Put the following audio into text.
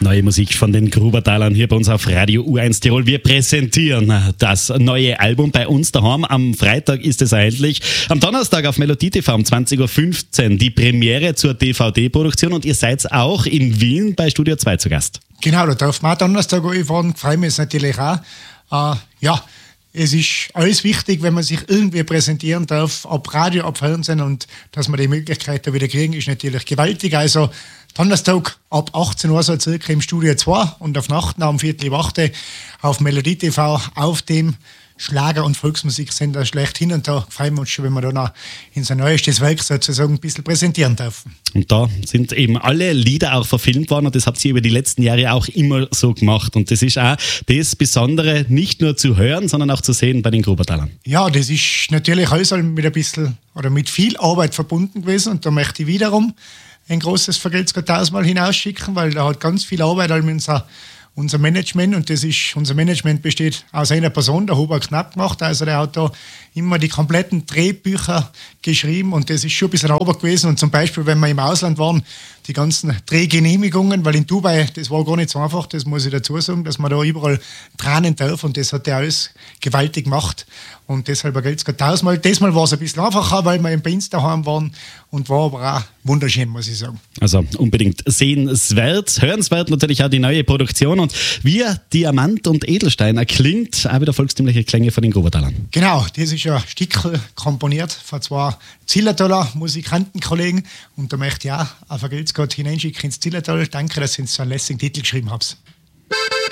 Neue Musik von den Grubertalern hier bei uns auf Radio U1 Tirol. Wir präsentieren das neue Album bei uns daheim. Am Freitag ist es erhältlich. Am Donnerstag auf Melodie TV um 20.15 Uhr die Premiere zur DVD-Produktion und ihr seid auch in Wien bei Studio 2 zu Gast. Genau, da darf man Donnerstag fahren. Freue mich natürlich auch. Es ist alles wichtig, wenn man sich irgendwie präsentieren darf, ab Radio, ab Fernsehen, und dass wir die Möglichkeit da wieder kriegen, ist natürlich gewaltig. Also Donnerstag ab 18 Uhr so circa im Studio 2 und auf Nacht um 7:45 auf Melodie TV auf dem Schlager- und Volksmusiksender schlechthin. Und da freuen wir uns schon, wenn wir da noch in sein neuestes Werk sozusagen ein bisschen präsentieren dürfen. Und da sind eben alle Lieder auch verfilmt worden und das habt ihr über die letzten Jahre auch immer so gemacht. Und das ist auch das Besondere, nicht nur zu hören, sondern auch zu sehen bei den Grubertalern. Ja, das ist natürlich alles mit ein bisschen oder mit viel Arbeit verbunden gewesen, und da möchte ich wiederum ein großes Vergelt's Gott tausendmal hinausschicken, weil da hat ganz viel Arbeit unser Management, und unser Management besteht aus einer Person, der Hubert Knapp gemacht. Also der hat da immer die kompletten Drehbücher geschrieben, und das ist schon ein bisschen Arbeit gewesen. Und zum Beispiel, wenn wir im Ausland waren, die ganzen Drehgenehmigungen, weil in Dubai, das war gar nicht so einfach, das muss ich dazu sagen, dass man da überall tranen darf, und das hat er alles gewaltig gemacht. Und deshalb gilt es tausendmal. Diesmal war es ein bisschen einfacher, weil wir bei uns daheim waren, und war aber auch wunderschön, muss ich sagen. Also unbedingt sehenswert, hörenswert natürlich auch die neue Produktion, und wie Diamant und Edelstein erklingt auch wieder volkstümliche Klänge von den Grubertalern. Genau, das ist ja Stickel komponiert von zwei Zillertaler Musikantenkollegen, und da möchte ich auch auf Vergelt's Gott hineinschicken ins Zillertal. Danke, dass ihr uns so einen lässigen Titel geschrieben habt.